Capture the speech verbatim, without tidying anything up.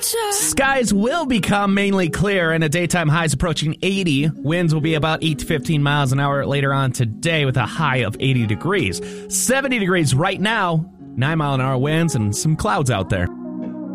Skies will become mainly clear and a daytime highs approaching eighty. Winds will be about eight to fifteen miles an hour later on today with a high of eighty degrees. seventy degrees right now, nine mile an hour winds and some clouds out there.